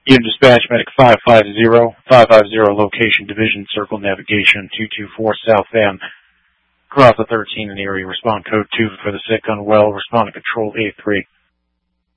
Unit Dispatch Medic 550 location Division Circle Navigation 224 South Van. Cross the 13 in the area. Respond code 2 for the sick unwell. Respond to Control A3.